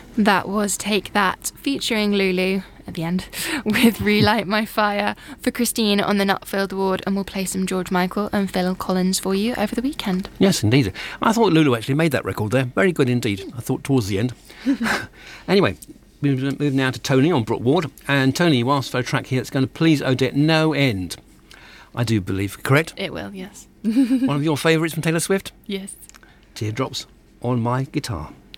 That was Take That, featuring Lulu at the end, with Relight My Fire for Christine on the Nutfield Ward, and we'll play some George Michael and Phil Collins for you over the weekend. Yes, indeed. I thought Lulu actually made that record there. Very good indeed. I thought towards the end. Anyway, we move now to Tony on Brook Ward. And Tony, you asked for a track here that's going to please Odette no end. I do believe, correct? It will, yes. One of your favourites from Taylor Swift? Yes. Teardrops on My Guitar.